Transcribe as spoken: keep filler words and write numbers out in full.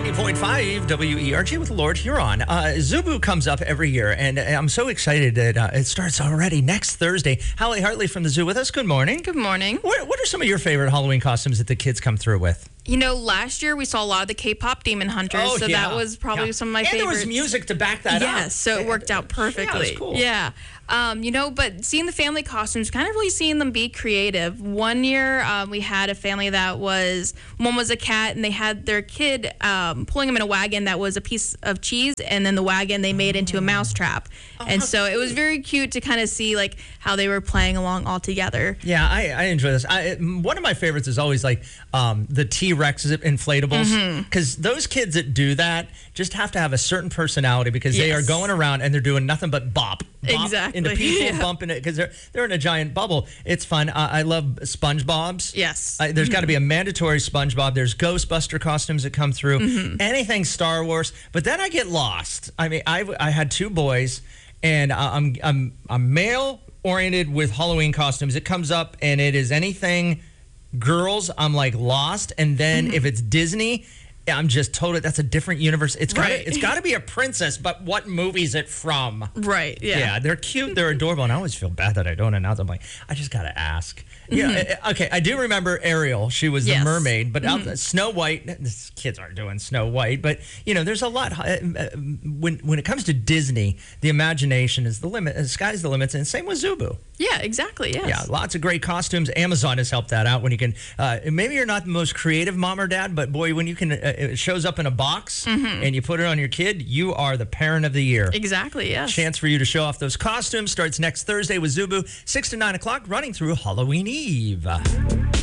ninety point five W E R G with Lord Huron. Uh, Zubu comes up every year, and I'm so excited that uh, it starts already next Thursday. Hallie Hartley from the zoo with us. Good morning. Good morning. What, what are some of your favorite Halloween costumes that the kids come through with? You know, last year we saw a lot of the K-pop Demon Hunters, Oh, so yeah. that was probably Yeah. some of my and favorites. And there was music to back that up. Yes, so it worked out perfectly. Yeah, it was cool. Yeah. Um, you know, but seeing the family costumes, kind of really seeing them be creative. One year um, we had a family that was, one was a cat, and they had their kid um, pulling him in a wagon that was a piece of cheese, and then the wagon they made into a mouse trap. Oh, and so it was very cute to kind of see like how they were playing along all together. Yeah, I, I enjoy this. I, one of my favorites is always like um, the T-Rex inflatables, because mm-hmm. those kids that do that just have to have a certain personality, because yes. they are going around and they're doing nothing but bop. Bop exactly. into people, yeah. bumping it, because they're they're in a giant bubble. It's fun. Uh, I love SpongeBob's. Yes. Uh, there's got to be a mandatory SpongeBob. There's Ghostbuster costumes that come through. Mm-hmm. Anything Star Wars. But then I get lost. I mean, I I had two boys, and I'm I'm I'm male oriented with Halloween costumes. It comes up and it is anything girls. I'm like lost, and then mm-hmm. if it's Disney, I'm just totally, that's a different universe. It's got right. it's got to be a princess, but what movie is it from? Right, yeah. Yeah, they're cute, they're adorable, and I always feel bad that I don't announce. I'm like, I just got to ask. Yeah, mm-hmm. okay, I do remember Ariel. She was yes. the mermaid, but mm-hmm. out, Snow White, these kids aren't doing Snow White, but, you know, there's a lot. Uh, when when it comes to Disney, the imagination is the limit, the sky's the limit, and same with Zubu. Yeah, exactly, yes. Yeah, lots of great costumes. Amazon has helped that out when you can, uh, maybe you're not the most creative mom or dad, but boy, when you can, uh, it shows up in a box mm-hmm. and you put it on your kid, you are the parent of the year. Exactly, yes. Chance for you to show off those costumes starts next Thursday with Zubu, six to nine o'clock, running through Halloween Eve.